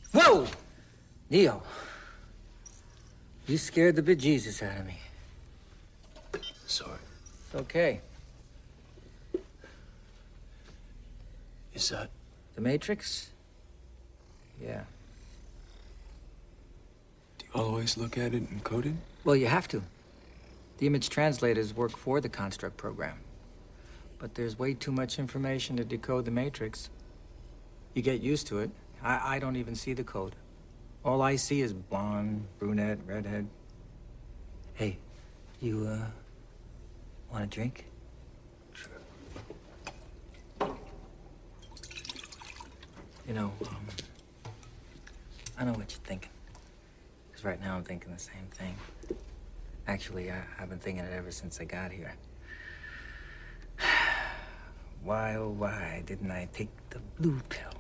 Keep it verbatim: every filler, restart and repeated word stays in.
Whoa! Neo. You scared the bejesus out of me. Sorry. It's okay. Is that... The Matrix? Yeah. Do you always look at it encoded? Well, you have to. The image translators work for the construct program. But there's way too much information to decode the Matrix. You get used to it. I, I don't even see the code. All I see is blonde, brunette, redhead. Hey, you, uh, want a drink? Sure. You know, um, I know what you're thinking. Because right now I'm thinking the same thing. Actually, I, I've been thinking it ever since I got here. Why, oh, why didn't I take the blue pill?